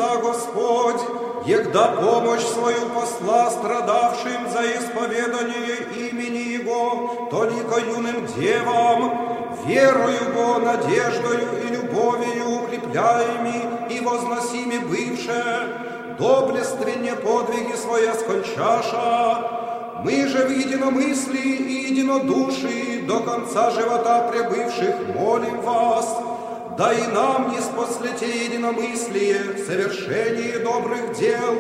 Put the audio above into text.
небеса Господь, егда помощь свою посла страдавшим за исповедание имени Его, толико юным девам, верою Го, надеждою и любовью укрепляеми и возносими бывше, доблественне подвиги свои скончаша. Мы же в единомыслии и единодушии до конца живота пребывших молим вас, да и нам не спослете единомыслие в совершении добрых дел